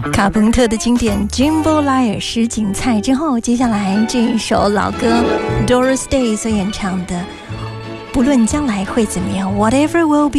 卡朋特的经典 Jambalaya 什锦菜之后，接下来这一首老歌 Doris Day 所演唱的不论将来会怎么样 Whatever will be